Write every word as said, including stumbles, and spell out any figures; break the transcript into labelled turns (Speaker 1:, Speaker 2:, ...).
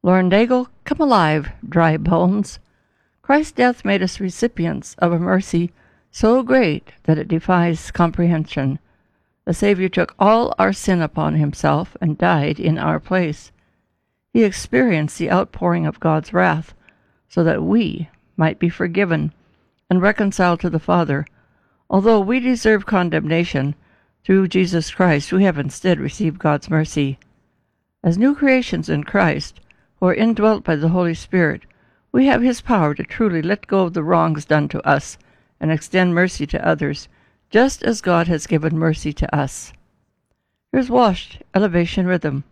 Speaker 1: Lorndagel, come alive, dry bones. Christ's death made us recipients of a mercy so great that it defies comprehension. The Savior took all our sin upon himself and died in our place. He experienced the outpouring of God's wrath so that we might be forgiven and reconciled to the Father. Although we deserve condemnation, through Jesus Christ we have instead received God's mercy. As new creations in Christ, who are indwelt by the Holy Spirit, we have his power to truly let go of the wrongs done to us and extend mercy to others, just as God has given mercy to us. Here's Washed Elevation Rhythm.